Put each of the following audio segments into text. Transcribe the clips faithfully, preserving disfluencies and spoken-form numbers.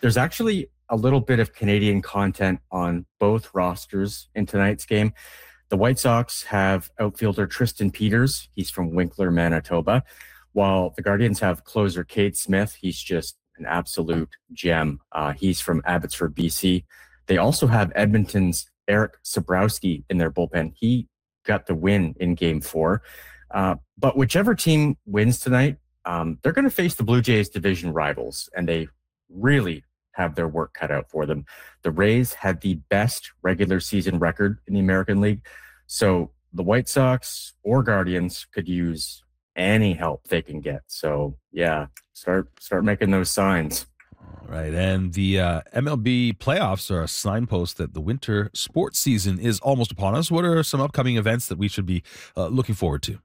there's actually a little bit of Canadian content on both rosters in tonight's game. The White Sox have outfielder Tristan Peters. He's from Winkler, Manitoba, while the Guardians have closer Cade Smith. He's just an absolute gem. Uh, he's from Abbotsford, B C. They also have Edmonton's Eric Sabrowski in their bullpen. He got the win in game four. Uh, but whichever team wins tonight, um, they're going to face the Blue Jays division rivals, and they really have their work cut out for them. The Rays had the best regular season record in the American League. So the White Sox or Guardians could use any help they can get. So yeah, start, start making those signs. All right. And the uh, M L B playoffs are a signpost that the winter sports season is almost upon us. What are some upcoming events that we should be uh, looking forward to?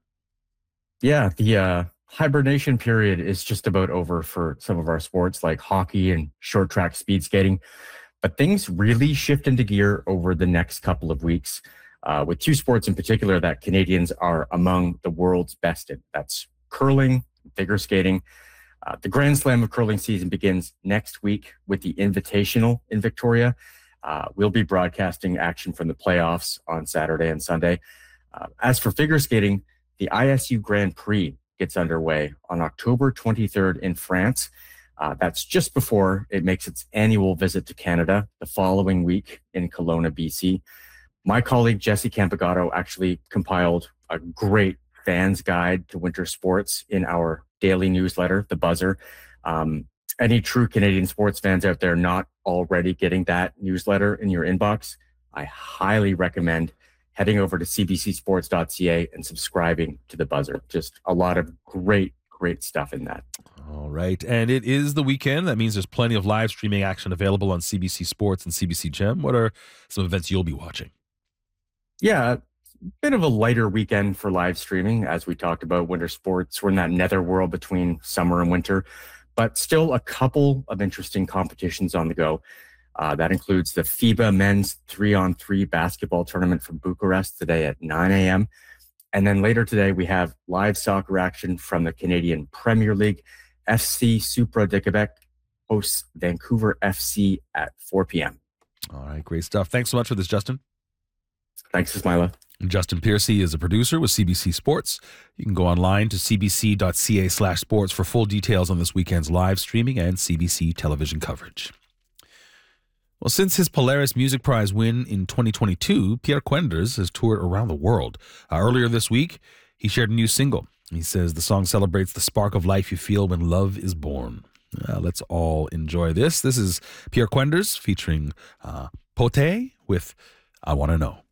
Yeah, the uh, hibernation period is just about over for some of our sports like hockey and short track speed skating. But things really shift into gear over the next couple of weeks uh, with two sports in particular that Canadians are among the world's best in. That's curling, figure skating. Uh, the Grand Slam of curling season begins next week with the Invitational in Victoria. Uh, we'll be broadcasting action from the playoffs on Saturday and Sunday. Uh, as for figure skating, the I S U Grand Prix gets underway on October twenty-third in France. Uh, that's just before it makes its annual visit to Canada the following week in Kelowna, B C. My colleague Jesse Campagato actually compiled a great fans guide to winter sports in our daily newsletter, The Buzzer. Um, any true Canadian sports fans out there not already getting that newsletter in your inbox, I highly recommend heading over to c b c sports dot c a and subscribing to The Buzzer. Just a lot of great, great stuff in that. All right. And it is the weekend. That means there's plenty of live streaming action available on C B C Sports and C B C Gem. What are some events you'll be watching? Yeah, bit of a lighter weekend for live streaming. As we talked about, winter sports, we're in that netherworld between summer and winter, but still a couple of interesting competitions on the go. Uh, that includes the FIBA men's three-on-three basketball tournament from Bucharest today at nine a.m. And then later today, we have live soccer action from the Canadian Premier League. F C Supra de Quebec hosts Vancouver F C at four p.m. All right, great stuff. Thanks so much for this, Justin. Thanks, Ismaila. Justin Piercy is a producer with C B C Sports. You can go online to c b c dot c a slash sports for full details on this weekend's live streaming and C B C television coverage. Well, since his Polaris Music Prize win in twenty twenty-two, Pierre Quenders has toured around the world. Uh, earlier this week, he shared a new single. He says the song celebrates the spark of life you feel when love is born. Uh, let's all enjoy this. This is Pierre Quenders featuring uh, Pote with I Wanna Know.